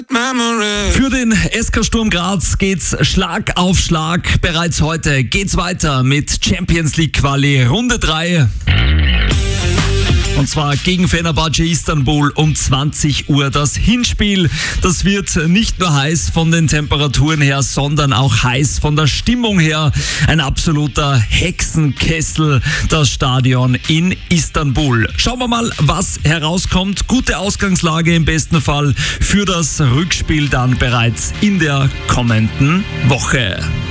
Für den SK Sturm Graz geht's Schlag auf Schlag. Bereits heute geht's weiter mit Champions League Quali Runde 3. Und zwar gegen Fenerbahce Istanbul um 20 Uhr das Hinspiel. Das wird nicht nur heiß von den Temperaturen her, sondern auch heiß von der Stimmung her. Ein absoluter Hexenkessel, das Stadion in Istanbul. Schauen wir mal, was herauskommt. Gute Ausgangslage im besten Fall für das Rückspiel dann bereits in der kommenden Woche.